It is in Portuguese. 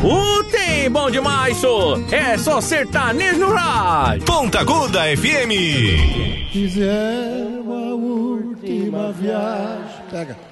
Tem bom demais, só. É só sertanejo no rádio. Ponta Aguda FM. Fizeram a última viagem. Pega.